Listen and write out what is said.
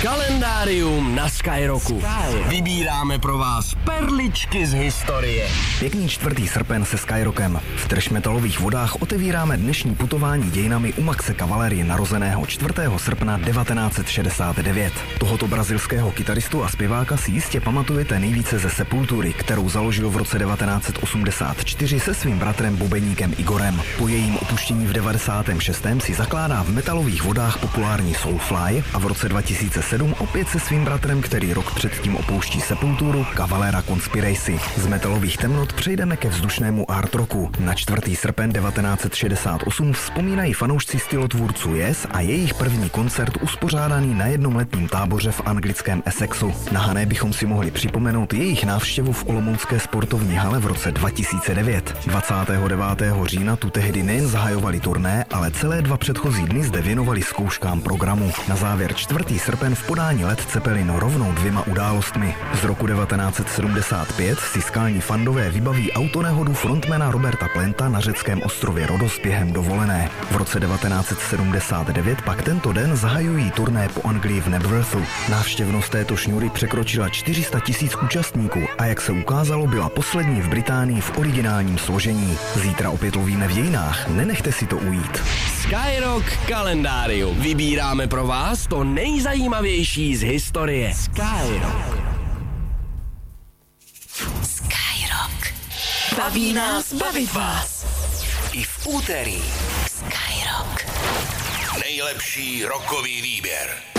Kalendárium na Skyrocku. Vybíráme pro vás perličky z historie. Pěkný 4. srpen se Skyrockem. V trashmetalových vodách otevíráme dnešní putování dějinami u Maxe Cavalery, narozeného 4. srpna 1969. Tohoto brazilského kytaristu a zpěváka si jistě pamatujete nejvíce ze Sepultury, kterou založil v roce 1984 se svým bratrem bubeníkem Igorem. Po jejím opuštění v 96. si zakládá v metalových vodách populární Soulfly a v roce 2007 opět se svým bratrem, který rok předtím opouští Sepulturu, Cavalera Conspiracy. Z metalových temnot přejdeme ke vzdušnému art rocku. Na 4. srpen 1968 vzpomínají fanoušci stylotvůrců Yes a jejich první koncert uspořádaný na jednom letním táboře v anglickém Essexu. Na Hané bychom si mohli připomenout jejich návštěvu v olomoucké sportovní hale v roce 2009. 29. října tu tehdy nejen zahajovali turné, ale celé 2 předchozí dny zde věnovali zkouškám programu. Na závěr 4. srpen v podání Led Zeppelin rovnou 2 událostmi. Z roku 1975 si skalní fandové vybaví autonehodu frontmana Roberta Planta na řeckém ostrově Rodos během dovolené. V roce 1979 pak tento den zahajují turné po Anglii v Nebworthu. Návštěvnost této šňůry překročila 400 000 účastníků a jak se ukázalo, byla poslední v Británii v originálním složení. Zítra opět lovíme v dějinách, nenechte si to ujít. Skyrock kalendárium. Vybíráme pro vás to nejzajímavější z historie. Skyrock. Baví nás bavit vás. I v úterý. Skyrock. Nejlepší rockový výběr.